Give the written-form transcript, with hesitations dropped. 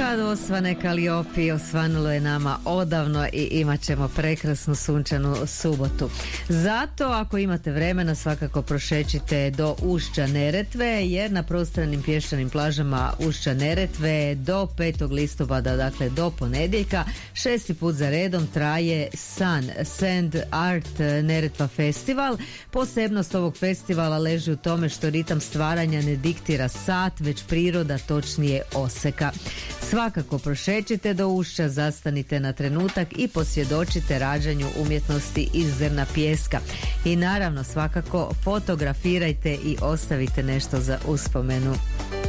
Kad osvane Kaliopi, osvanulo je nama odavno i imat ćemo prekrasnu sunčanu subotu. Zato ako imate vremena svakako prošećite do ušća Neretve, jer na prostranim pješčanim plažama ušća Neretve do 5. listopada, dakle do ponedjeljka, 6. put za redom traje Sand Art Neretva Festival. Posebnost ovog festivala leži u tome što ritam stvaranja ne diktira sat, već priroda točnije oseka. Svakako prošećite do ušća, zastanite na trenutak i posvjedočite rađanju umjetnosti iz zrna pijeska. I naravno svakako fotografirajte i ostavite nešto za uspomenu.